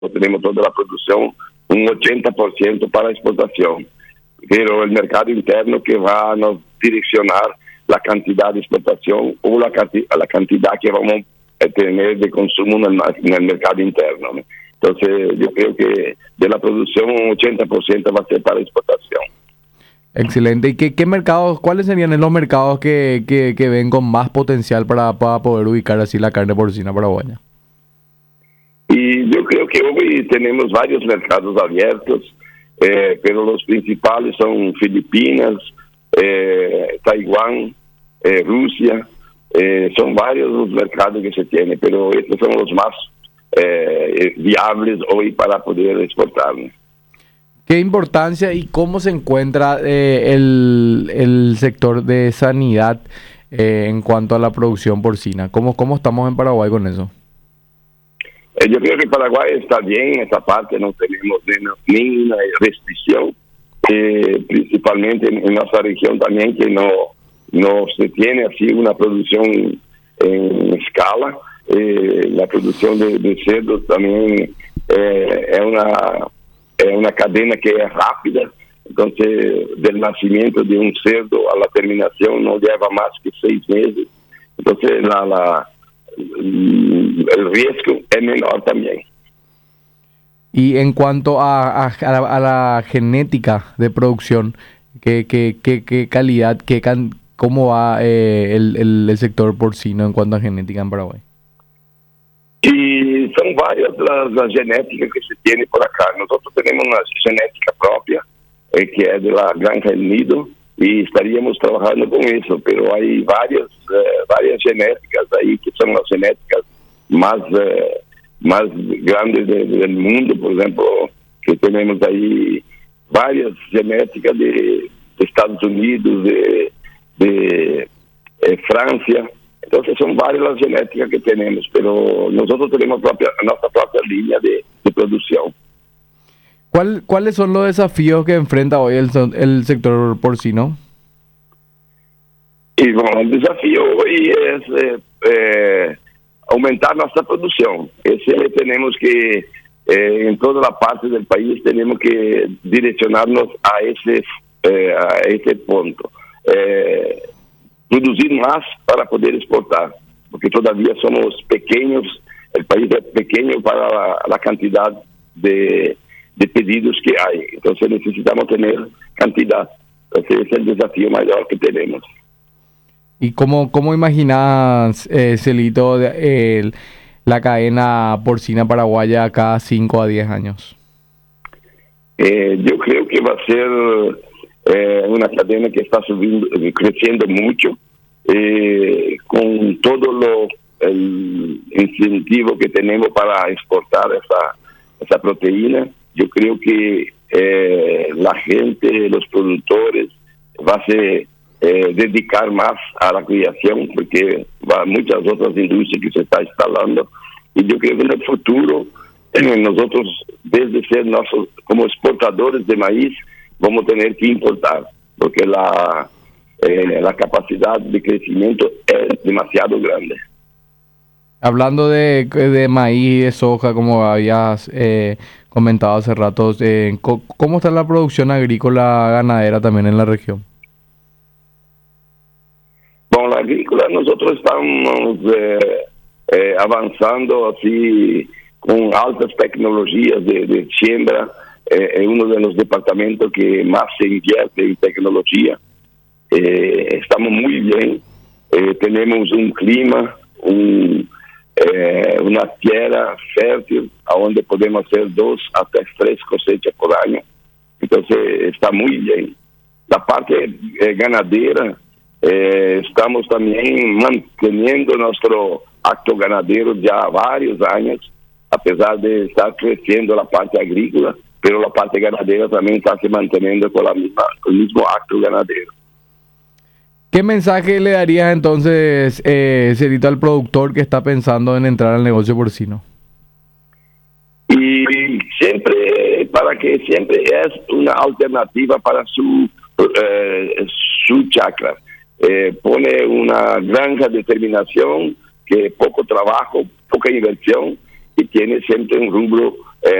tenemos toda la producción, un 80% para exportación, pero el mercado interno que va a nos direccionar la cantidad de exportación o la cantidad que vamos a tener de consumo en el mercado interno, ¿no? Entonces yo creo que de la producción un 80% va a ser para exportación. Excelente. ¿Y qué mercados, cuáles serían los mercados que ven con más potencial para poder ubicar así la carne porcina paraguaya? Y yo creo que hoy tenemos varios mercados abiertos, pero los principales son Filipinas, Taiwán, Rusia. Son varios los mercados que se tienen, pero estos son los más viables hoy para poder exportar. ¿Qué importancia y cómo se encuentra el sector de sanidad en cuanto a la producción porcina? ¿Cómo estamos en Paraguay con eso? Yo creo que Paraguay está bien en esta parte, no tenemos ninguna restricción, principalmente en nuestra región también, que no se tiene así una producción en escala. La producción de cerdos también es una cadena que es rápida, entonces del nacimiento de un cerdo a la terminación no lleva más que 6 meses, entonces el riesgo es menor también. Y en cuanto a la genética de producción, ¿qué calidad, cómo va el sector porcino en cuanto a genética en Paraguay? Y son varias las genéticas que se tiene por acá. Nosotros tenemos una genética propia, que es de la Granja El Nido, y estaríamos trabajando con eso, pero hay varias genéticas ahí que son las genéticas más grandes del mundo. Por ejemplo, que tenemos ahí varias genéticas de Estados Unidos, de Francia. Entonces son varias las genéticas que tenemos, pero nosotros tenemos nuestra propia línea de producción. ¿Cuáles son los desafíos que enfrenta hoy el sector porcino? Y bueno, el desafío hoy es aumentar nuestra producción. Tenemos que, en toda la parte del país, tenemos que direccionarnos a ese punto. Producir más para poder exportar, porque todavía somos pequeños, el país es pequeño para la cantidad de pedidos que hay, entonces necesitamos tener cantidad. Entonces ese es el desafío mayor que tenemos. ¿Y cómo imaginas, Celito, la cadena porcina paraguaya acá 5 a 10 años? Yo creo que va a ser una cadena que está creciendo mucho, con todo el incentivo que tenemos para exportar esa proteína. Yo creo que la gente, los productores, va a dedicar más a la criación, porque va muchas otras industrias que se están instalando, y yo creo que en el futuro nosotros, desde ser como exportadores de maíz, vamos a tener que importar, porque la capacidad de crecimiento es demasiado grande. Hablando de maíz, de soja, como habías comentado hace rato, ¿cómo está la producción agrícola ganadera también en la región? Bueno, la agrícola nosotros estamos avanzando así con altas tecnologías de siembra. Es uno de los departamentos que más se invierte en tecnología. Estamos muy bien. Tenemos un clima, una tierra fértil, donde podemos hacer 2 hasta 3 cosechas por año. Entonces está muy bien. La parte ganadera, estamos también manteniendo nuestro acto ganadero ya varios años, a pesar de estar creciendo la parte agrícola, pero la parte ganadera también está se manteniendo con el mismo acto ganadero. ¿Qué mensaje le darías entonces, Celito, al productor que está pensando en entrar al negocio porcino? Y siempre, para que siempre es una alternativa para su chacra. Pone una granja de terminación, que poco trabajo, poca inversión, y tiene siempre un rubro